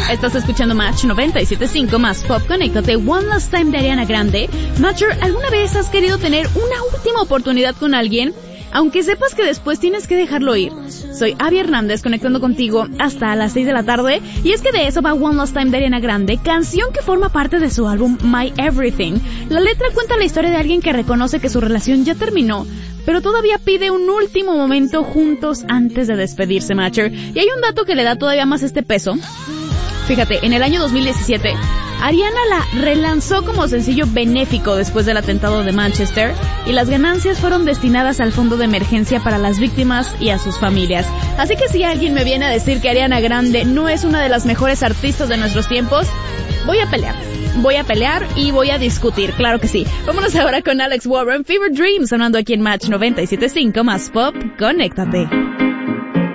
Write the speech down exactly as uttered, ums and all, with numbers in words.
Estás escuchando Match noventa y siete punto cinco más Pop. Conéctate. One Last Time de Ariana Grande. Matcher, ¿alguna vez has querido tener una última oportunidad con alguien, aunque sepas que después tienes que dejarlo ir? Soy Abby Hernández, conectando contigo hasta las seis de la tarde, y es que de eso va One Last Time de Ariana Grande, canción que forma parte de su álbum My Everything. La letra cuenta la historia de alguien que reconoce que su relación ya terminó, pero todavía pide un último momento juntos antes de despedirse, Matcher. Y hay un dato que le da todavía más este peso. Fíjate, en el año dos mil diecisiete, Ariana la relanzó como sencillo benéfico después del atentado de Manchester, y las ganancias fueron destinadas al fondo de emergencia para las víctimas y a sus familias. Así que si alguien me viene a decir que Ariana Grande no es una de las mejores artistas de nuestros tiempos, voy a pelear. Voy a pelear y voy a discutir, claro que sí. Vámonos ahora con Alex Warren, Fever Dream, sonando aquí en Match noventa y siete punto cinco más Pop. Conéctate.